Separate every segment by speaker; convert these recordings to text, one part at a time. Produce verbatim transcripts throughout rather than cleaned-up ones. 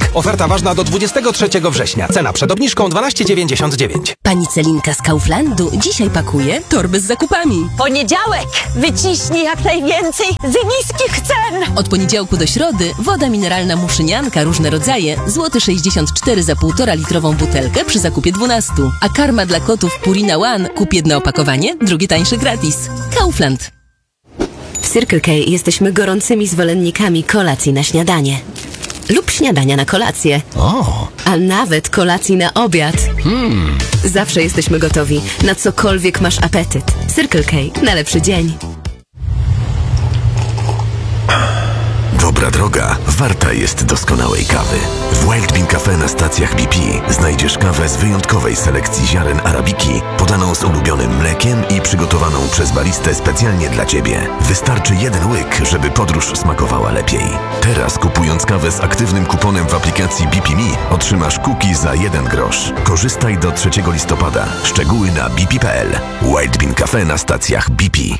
Speaker 1: Oferta ważna do dwudziestego trzeciego września. Cena przed obniżką dwanaście dziewięćdziesiąt dziewięć.
Speaker 2: Pani Celinka z Kauflandu dzisiaj pakuje torby z zakupami.
Speaker 3: Poniedziałek! Wyciśnij jak najwięcej z niskich cen!
Speaker 2: Od poniedziałku do środy woda mineralna Muszynianka, różne rodzaje, złoty sześćdziesiąt cztery za półtora litrową butelkę przy zakupie dwunastu. A karma dla kotów Purina One, kup jedno opakowanie, drugie tańsze gratis. Kaufland.
Speaker 4: W Circle K jesteśmy gorącymi zwolennikami kolacji na śniadanie. Lub śniadania na kolację.
Speaker 5: O.
Speaker 4: A nawet kolacji na obiad.
Speaker 5: Hmm.
Speaker 4: Zawsze jesteśmy gotowi, na cokolwiek masz apetyt. Circle K, na lepszy dzień.
Speaker 5: Dobra droga warta jest doskonałej kawy. W Wild Bean Cafe na stacjach B P znajdziesz kawę z wyjątkowej selekcji ziaren arabiki, podaną z ulubionym mlekiem i przygotowaną przez baristę specjalnie dla Ciebie. Wystarczy jeden łyk, żeby podróż smakowała lepiej. Teraz kupując kawę z aktywnym kuponem w aplikacji B P Me otrzymasz kuki za jeden grosz. Korzystaj do trzeciego listopada. Szczegóły na b p kropka p l. Wild Bean Cafe na stacjach B P.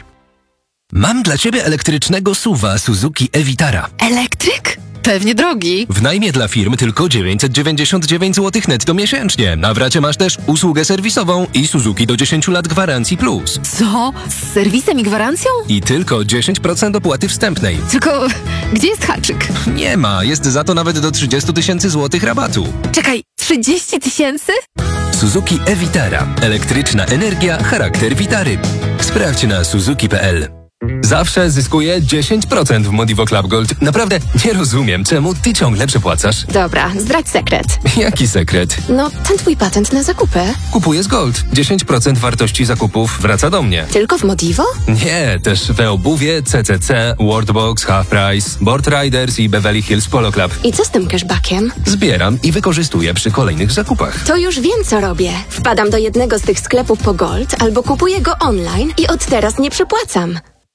Speaker 6: Mam dla Ciebie elektrycznego suwa Suzuki e-Vitara.
Speaker 4: Elektryk? Pewnie drogi.
Speaker 6: W najmie dla firm tylko dziewięćset dziewięćdziesiąt dziewięć złotych netto miesięcznie. Na w racie masz też usługę serwisową i Suzuki do dziesięciu lat gwarancji plus.
Speaker 4: Co? Z serwisem i gwarancją?
Speaker 6: I tylko dziesięć procent opłaty wstępnej.
Speaker 4: Tylko gdzie jest haczyk?
Speaker 6: Nie ma, jest za to nawet do trzydzieści tysięcy złotych rabatu.
Speaker 4: Czekaj, trzydzieści tysięcy?
Speaker 6: Suzuki e-Vitara. Elektryczna energia, charakter Vitary. Sprawdź na suzuki kropka p l. Zawsze zyskuję dziesięć procent w Modivo Club Gold. Naprawdę nie rozumiem, czemu ty ciągle przepłacasz.
Speaker 4: Dobra, zdradź sekret.
Speaker 6: Jaki sekret?
Speaker 4: No, ten twój patent na zakupy.
Speaker 6: Kupuję z Gold. dziesięć procent wartości zakupów wraca do mnie.
Speaker 4: Tylko w Modivo?
Speaker 6: Nie, też we obuwie, C C C, Worldbox, Half Price, Board Riders i Beverly Hills Polo Club.
Speaker 4: I co z tym cashbackiem?
Speaker 6: Zbieram i wykorzystuję przy kolejnych zakupach.
Speaker 4: To już wiem, co robię. Wpadam do jednego z tych sklepów po Gold albo kupuję go online i od teraz nie przepłacam.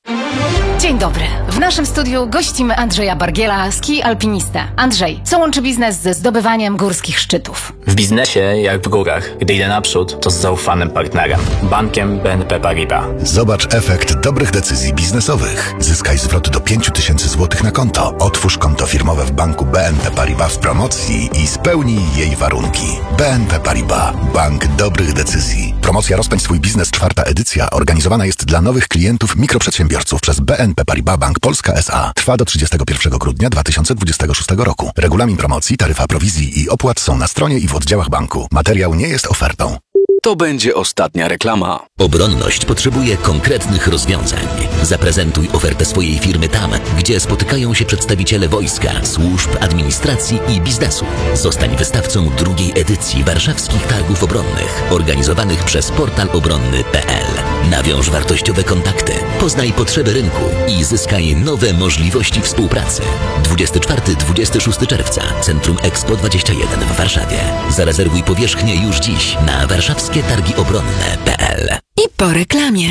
Speaker 7: Dzień dobry. W naszym studiu gościmy Andrzeja Bargiela, ski alpinistę. Andrzej, co łączy biznes ze zdobywaniem górskich szczytów?
Speaker 8: W biznesie, jak w górach, gdy idę naprzód, to z zaufanym partnerem. Bankiem B N P Paribas.
Speaker 9: Zobacz efekt dobrych decyzji biznesowych. Zyskaj zwrot do pięć tysięcy złotych na konto. Otwórz konto firmowe w banku B N P Paribas w promocji i spełnij jej warunki. B N P Paribas. Bank dobrych decyzji. Promocja Rozpędź swój biznes, czwarta edycja, organizowana jest dla nowych klientów mikroprzedsiębiorców przez B N P Paribas Bank Polska S A. Trwa do trzydziestego pierwszego grudnia dwa tysiące dwudziestego szóstego roku. Regulamin promocji, taryfa prowizji i opłat są na stronie i w oddziałach banku. Materiał nie jest ofertą.
Speaker 10: To będzie ostatnia reklama.
Speaker 11: Obronność potrzebuje konkretnych rozwiązań. Zaprezentuj ofertę swojej firmy tam, gdzie spotykają się przedstawiciele wojska, służb, administracji i biznesu. Zostań wystawcą drugiej edycji Warszawskich Targów Obronnych, organizowanych przez portal obronny kropka p l. Nawiąż wartościowe kontakty, poznaj potrzeby rynku i zyskaj nowe możliwości współpracy. dwudziestego czwartego do dwudziestego szóstego czerwca, Centrum Expo dwadzieścia jeden w Warszawie. Zarezerwuj powierzchnię już dziś na warszawskie targi obronne kropka p l.
Speaker 4: I po reklamie.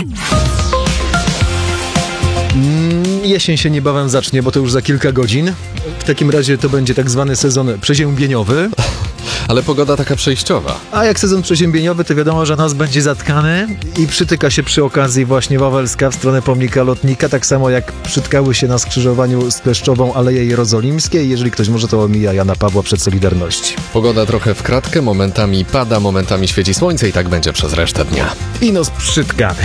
Speaker 12: Mm, jesień się niebawem zacznie, bo to już za kilka godzin. W takim razie to będzie tak zwany sezon przeziębieniowy.
Speaker 13: Ale pogoda taka przejściowa.
Speaker 12: A jak sezon przeziębieniowy, to wiadomo, że nos będzie zatkany i przytyka się przy okazji właśnie Wawelska w stronę pomnika lotnika, tak samo jak przytkały się na skrzyżowaniu z Kleszczową Aleje Jerozolimskie. Jeżeli ktoś może, to omija Jana Pawła przed Solidarności.
Speaker 13: Pogoda trochę w kratkę, momentami pada, momentami świeci słońce i tak będzie przez resztę dnia.
Speaker 12: I nos przytkany.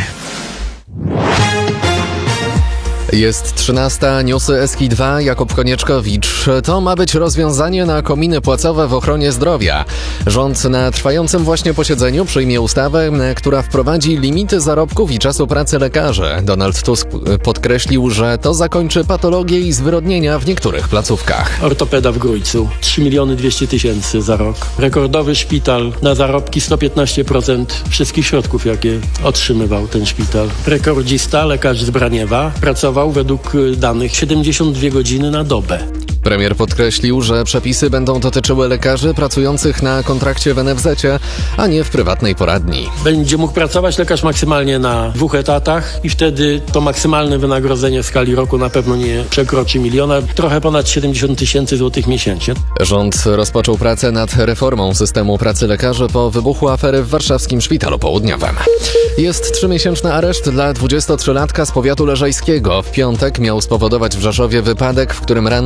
Speaker 13: Jest trzynasta, newsy S K I dwa, Jakub Konieczkowicz. To ma być rozwiązanie na kominy płacowe w ochronie zdrowia. Rząd na trwającym właśnie posiedzeniu przyjmie ustawę, która wprowadzi limity zarobków i czasu pracy lekarzy. Donald Tusk podkreślił, że to zakończy patologie i zwyrodnienia w niektórych placówkach.
Speaker 14: Ortopeda w Grójcu, trzy miliony dwieście tysięcy za rok. Rekordowy szpital na zarobki sto piętnaście procent wszystkich środków, jakie otrzymywał ten szpital. Rekordzista, lekarz z Braniewa, pracował według danych siedemdziesiąt dwie godziny na dobę.
Speaker 13: Premier podkreślił, że przepisy będą dotyczyły lekarzy pracujących na kontrakcie w N F Z-cie, a nie w prywatnej poradni.
Speaker 14: Będzie mógł pracować lekarz maksymalnie na dwóch etatach i wtedy to maksymalne wynagrodzenie w skali roku na pewno nie przekroczy miliona, trochę ponad siedemdziesiąt tysięcy złotych miesięcznie.
Speaker 13: Rząd rozpoczął pracę nad reformą systemu pracy lekarzy po wybuchu afery w warszawskim Szpitalu Południowym. Jest trzymiesięczny areszt dla dwudziestotrzylatka z powiatu leżajskiego. W piątek miał spowodować w Rzeszowie wypadek, w którym rannych zostało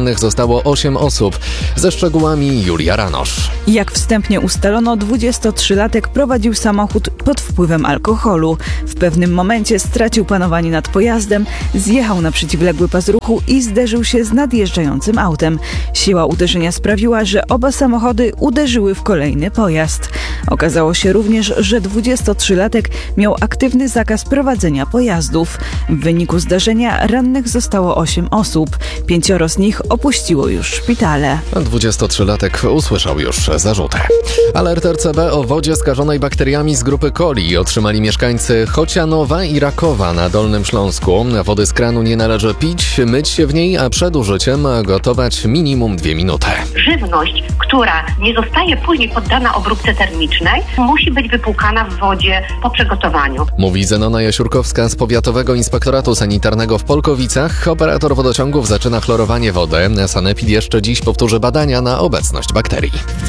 Speaker 13: zostało osiem osób. Ze szczegółami Julia Ranosz.
Speaker 15: Jak wstępnie ustalono, dwudziestotrzylatek prowadził samochód pod wpływem alkoholu. W pewnym momencie stracił panowanie nad pojazdem, zjechał na przeciwległy pas ruchu i zderzył się z nadjeżdżającym autem. Siła uderzenia sprawiła, że oba samochody uderzyły w kolejny pojazd. Okazało się również, że dwudziestotrzylatek miał aktywny zakaz prowadzenia pojazdów. W wyniku zdarzenia rannych zostało osiem osób. Pięcioro z nich opuściło już szpitale.
Speaker 13: dwudziestotrzylatek usłyszał już zarzuty. Alert R C B o wodzie skażonej bakteriami z grupy coli otrzymali mieszkańcy Chocianowa i Rakowa na Dolnym Śląsku. Wody z kranu nie należy pić, myć się w niej, a przed użyciem gotować minimum dwie minuty.
Speaker 16: Żywność, która nie zostaje później poddana obróbce termicznej, musi być wypłukana w wodzie po przygotowaniu.
Speaker 13: Mówi Zenona Jasiurkowska z Powiatowego Inspektoratu Sanitarnego w Polkowicach. Operator wodociągów zaczyna chlorowanie wody. Sanepid jeszcze dziś powtórzy badania na obecność bakterii.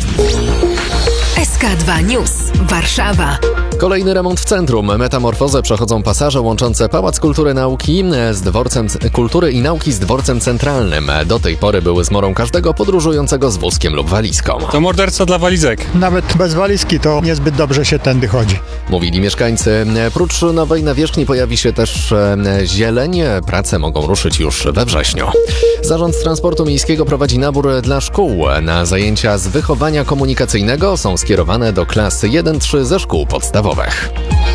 Speaker 17: S K dwa News. Warszawa.
Speaker 13: Kolejny remont w centrum. Metamorfozę przechodzą pasaże łączące Pałac Kultury Nauki z dworcem Kultury i Nauki z dworcem centralnym. Do tej pory były zmorą każdego podróżującego z wózkiem lub walizką.
Speaker 18: To morderstwo dla walizek.
Speaker 19: Nawet bez walizki to niezbyt dobrze się tędy chodzi.
Speaker 13: Mówili mieszkańcy. Prócz nowej nawierzchni pojawi się też zieleń. Prace mogą ruszyć już we wrześniu. Zarząd Transportu Miejskiego prowadzi nabór dla szkół. Na zajęcia z wychowania komunikacyjnego są skierowane do klas jeden trzy ze szkół podstawowych.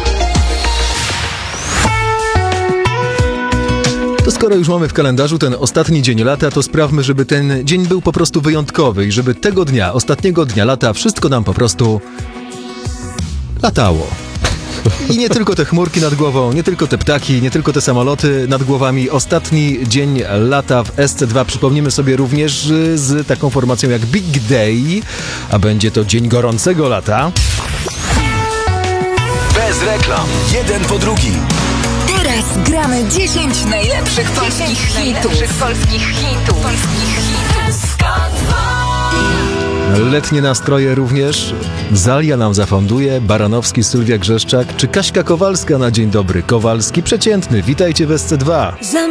Speaker 12: To skoro już mamy w kalendarzu ten ostatni dzień lata, to sprawmy, żeby ten dzień był po prostu wyjątkowy i żeby tego dnia, ostatniego dnia lata, wszystko nam po prostu latało. I nie tylko te chmurki nad głową, nie tylko te ptaki, nie tylko te samoloty nad głowami. Ostatni dzień lata w S C dwa przypomnimy sobie również z taką formacją jak Big Day, a będzie to dzień gorącego lata.
Speaker 5: Bez reklam. Jeden po drugim.
Speaker 17: Teraz gramy dziesięć najlepszych polskich hitów. Polskich hitów. Polskich hitów.
Speaker 12: Letnie nastroje również. Zalia nam zafonduje, Baranowski, Sylwia Grzeszczak czy Kaśka Kowalska na Dzień Dobry. Kowalski przeciętny. Witajcie w S C dwa.